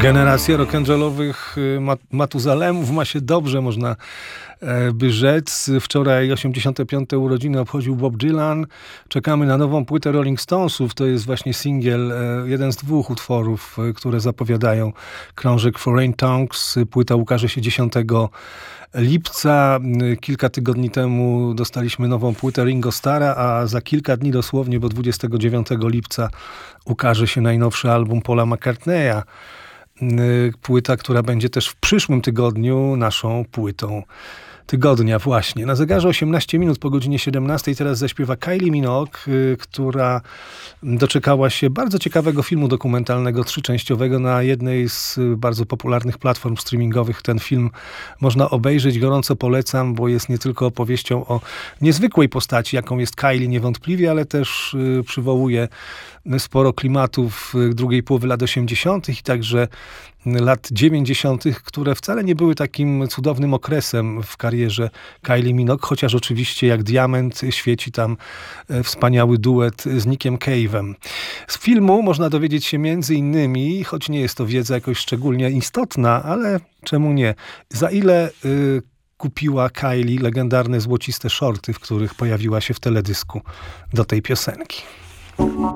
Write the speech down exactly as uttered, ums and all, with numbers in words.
Generacja rock'n'rollowych Matuzalemów ma się dobrze, można by rzec. Wczoraj osiemdziesiąte piąte urodziny obchodził Bob Dylan. Czekamy na nową płytę Rolling Stonesów. To jest właśnie singiel, jeden z dwóch utworów, które zapowiadają krążek Foreign Tongues. Płyta ukaże się dziesiątego lipca. Kilka tygodni temu dostaliśmy nową płytę Ringo Starra, a za kilka dni dosłownie, bo dwudziestego dziewiątego lipca ukaże się najnowszy album Paula McCartneya. Płyta, która będzie też w przyszłym tygodniu naszą płytą tygodnia właśnie. Na zegarze osiemnaście minut po godzinie siedemnastej teraz zaśpiewa Kylie Minogue, która doczekała się bardzo ciekawego filmu dokumentalnego, trzyczęściowego na jednej z bardzo popularnych platform streamingowych. Ten film można obejrzeć, gorąco polecam, bo jest nie tylko opowieścią o niezwykłej postaci, jaką jest Kylie niewątpliwie, ale też przywołuje sporo klimatów drugiej połowy lat osiemdziesiątych i także lat dziewięćdziesiątych, które wcale nie były takim cudownym okresem w karierze Kylie Minogue, chociaż oczywiście jak diament świeci tam wspaniały duet z Nickiem Cave'em. Z filmu można dowiedzieć się między innymi, choć nie jest to wiedza jakoś szczególnie istotna, ale czemu nie, za ile y, kupiła Kylie legendarne złociste shorty, w których pojawiła się w teledysku do tej piosenki.